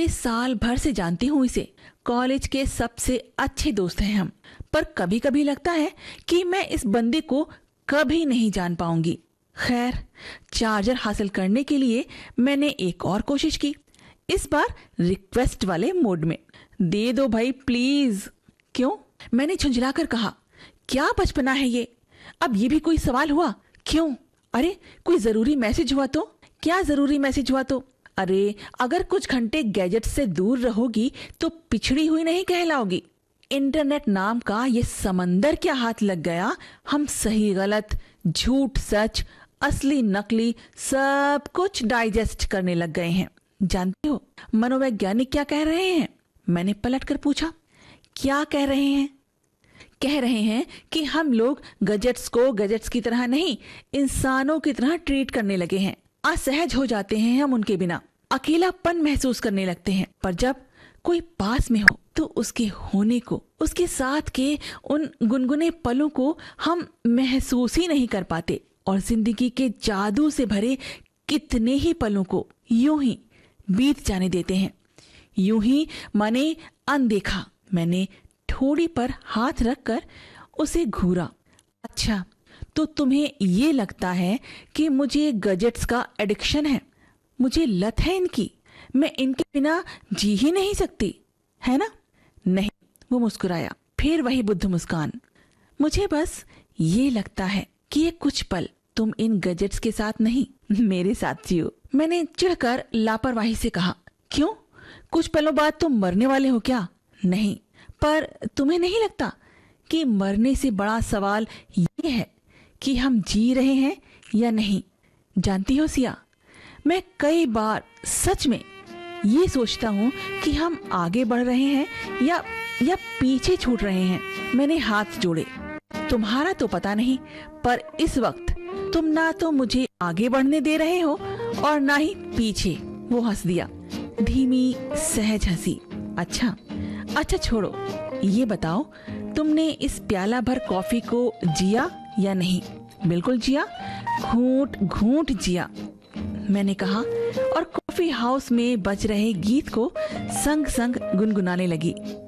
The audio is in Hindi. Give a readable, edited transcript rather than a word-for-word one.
साल भर से जानती हूँ इसे, कॉलेज के सबसे अच्छे दोस्त हैं हम। पर कभी कभी लगता है कि मैं इस बंदे को कभी नहीं जान पाऊंगी। खैर, चार्जर हासिल करने के लिए मैंने एक और कोशिश की, इस बार रिक्वेस्ट वाले मोड में। दे दो भाई प्लीज। क्यों? मैंने झुंझलाकर कहा। क्या बचपना है ये, अब ये भी कोई सवाल हुआ? क्यों? अरे कोई जरूरी मैसेज हुआ तो? क्या जरूरी मैसेज हुआ तो? अरे अगर कुछ घंटे गैजेट से दूर रहोगी तो पिछड़ी हुई नहीं कहलाओगी। इंटरनेट नाम का ये समंदर क्या हाथ लग गया, हम सही गलत, झूठ सच, असली नकली सब कुछ डाइजेस्ट करने लग गए हैं। जानते हो मनोवैज्ञानिक क्या कह रहे हैं? मैंने पलटकर पूछा। क्या कह रहे हैं? कह रहे हैं कि हम लोग गैजेट्स को गैजेट्स की तरह नहीं, इंसानों की तरह ट्रीट करने लगे हैं। असहज हो जाते हैं हम उनके बिना, अकेलापन महसूस करने लगते हैं। पर जब कोई पास में हो तो उसके होने को, उसके साथ के उन गुनगुने पलों को हम महसूस ही नहीं कर पाते और जिंदगी के जादू से भरे कितने ही पलों को यूं ही बीत जाने देते हैं। यूं ही माने अनदेखा। मैंने ठोड़ी पर हाथ रखकर उसे घूरा। अच्छा, तो तुम्हें ये लगता है कि मुझे गैजेट्स का एडिक्शन है, मुझे लत है इनकी, मैं इनके बिना जी ही नहीं सकती, है ना? नहीं, वो मुस्कुराया। फिर वही बुद्ध मुस्कान। मुझे बस ये लगता है कि ये कुछ पल तुम इन गैजेट्स के साथ नहीं, मेरे साथ जियो। मैंने चिढ़कर लापरवाही से कहा। क्यों? कुछ पलों बाद तुम मरने वाले हो क्या? नहीं, पर तुम्हें नहीं लगता कि मरने से बड़ा सवाल ये है कि हम जी रहे हैं या नहीं? जानती हो सिया, मैं कई बार सच में ये सोचता हूँ कि हम आगे बढ़ रहे हैं या पीछे छूट रहे हैं। मैंने हाथ जोड़े। तुम्हारा तो पता नहीं, पर इस वक्त तुम ना तो मुझे आगे बढ़ने दे रहे हो और ना ही पीछे। वो हंस दिया, धीमी सहज हंसी। अच्छा छोड़ो, ये बताओ तुमने इस प्याला भर कॉफी को जिया या नहीं? बिल्कुल जिया, घूंट घूंट जिया, मैंने कहा और कॉफी हाउस में बज रहे गीत को संग संग गुनगुनाने लगी।